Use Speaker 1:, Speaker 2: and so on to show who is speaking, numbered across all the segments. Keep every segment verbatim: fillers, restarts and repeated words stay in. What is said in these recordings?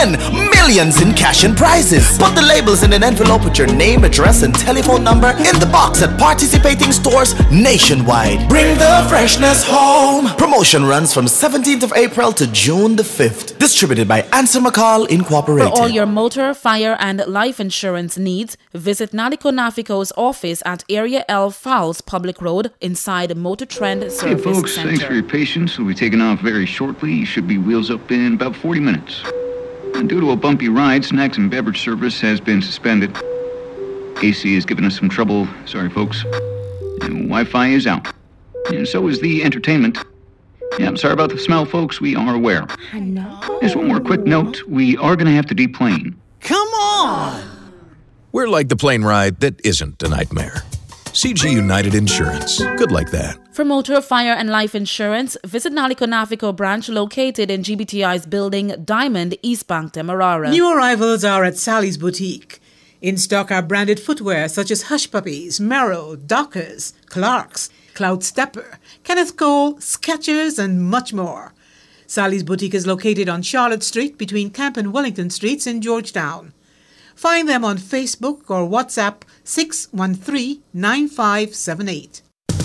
Speaker 1: win millions in cash and prizes. Put the labels in an envelope with your name, address, and telephone number in the box at participating stores nationwide. Bring the freshness home. Promotion runs from seventeenth of April to June the fifth. Distributed by Answer McCall Incorporated.
Speaker 2: For all your motor, fire, and life insurance needs, visit Naliko Nafico's office at Area L Fowles Public Road inside Motor Trend Service
Speaker 3: Hey folks,
Speaker 2: Center.
Speaker 3: thanks for your patience. We'll be taking off very shortly. You should be wheels up in about forty minutes. And due to a bumpy ride, snacks and beverage service has been suspended. A C has given us some trouble. Sorry, folks. And Wi-Fi is out. And so is the entertainment. Yeah, I'm sorry about the smell, folks. We are aware.
Speaker 4: I know.
Speaker 3: Just one more quick note. We are going to have to deplane.
Speaker 5: Come on!
Speaker 6: We're like the plane ride that isn't a nightmare. C G United Insurance. Good like that.
Speaker 2: For motor, fire, and life insurance, visit Naliko Nafico branch located in G B T I's building Diamond, East Bank, Demerara.
Speaker 5: New arrivals are at Sally's Boutique. In stock are branded footwear such as Hush Puppies, Merrow, Dockers, Clarks, Cloud Stepper, Kenneth Cole, Skechers, and much more. Sally's Boutique is located on Charlotte Street between Camp and Wellington Streets in Georgetown. Find them on Facebook or WhatsApp six one three, nine five seven eight.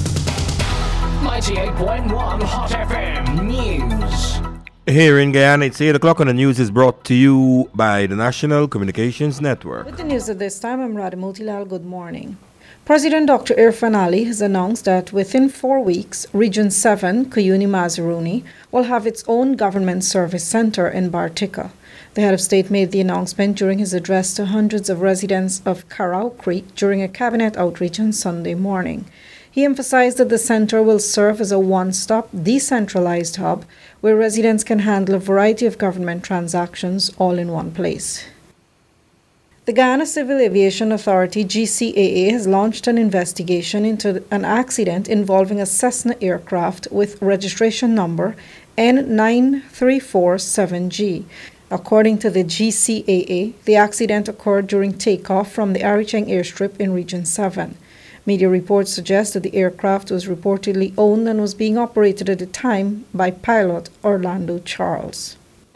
Speaker 7: ninety-eight point one Hot F M News.
Speaker 8: Here in Guyana, it's eight o'clock and the news is brought to you by the National Communications Network.
Speaker 9: With the news at this time, I'm Radha Motilal. Good morning. President Doctor Irfan Ali has announced that within four weeks, Region seven, Kuyuni Mazaruni, will have its own government service center in Bartica. The head of state made the announcement during his address to hundreds of residents of Carrow Creek during a cabinet outreach on Sunday morning. He emphasized that the center will serve as a one-stop, decentralized hub where residents can handle a variety of government transactions all in one place. The Guyana Civil Aviation Authority, G C A A, has launched an investigation into an accident involving a Cessna aircraft with registration number N nine three four seven G. According to the G C A A, the accident occurred during takeoff from the Aricheng airstrip in Region seven. Media reports suggest that the aircraft was reportedly owned and was being operated at the time by pilot Orlando Charles.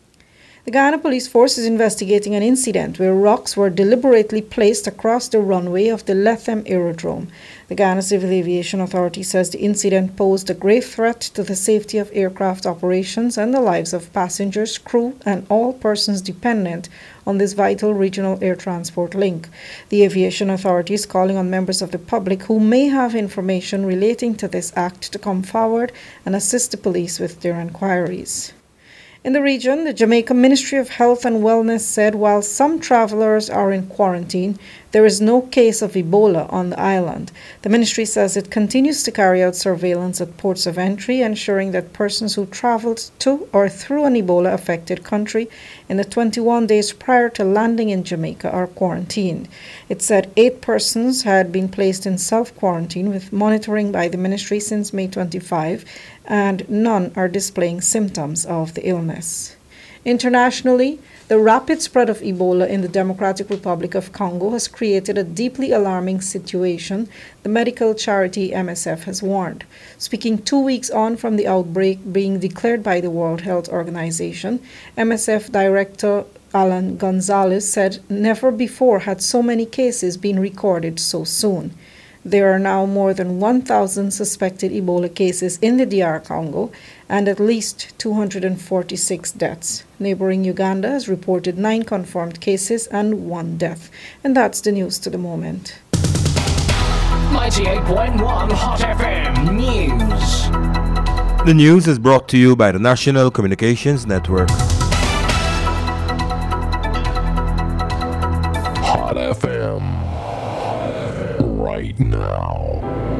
Speaker 9: The Guyana Police Force is investigating an incident where rocks were deliberately placed across the runway of the Lethem Aerodrome. The Guyana Civil Aviation Authority says the incident posed a grave threat to the safety of aircraft operations and the lives of passengers, crew, and all persons dependent on this vital regional air transport link. The Aviation Authority is calling on members of the public who may have information relating to this act to come forward and assist the police with their inquiries. In the region, the Jamaica Ministry of Health and Wellness said while some travelers are in quarantine, there is no case of Ebola on the island. The ministry says it continues to carry out surveillance at ports of entry, ensuring that persons who traveled to or through an Ebola-affected country in the twenty-one days prior to landing in Jamaica are quarantined. It said eight persons had been placed in self-quarantine with monitoring by the ministry since May twenty-fifth, and none are displaying symptoms of the illness. Internationally, the rapid spread of Ebola in the Democratic Republic of Congo has created a deeply alarming situation, the medical charity M S F has warned. Speaking two weeks on from the outbreak being declared by the World Health Organization, M S F Director Alan Gonzalez said never before had so many cases been recorded so soon. There are now more than one thousand suspected Ebola cases in the D R Congo and at least two hundred forty-six deaths. Neighboring Uganda has reported nine confirmed cases and one death. And that's the news to the moment.
Speaker 7: ninety-eight point one Hot F M News.
Speaker 8: The news is brought to you by the National Communications Network.
Speaker 10: Hot F M. Right now.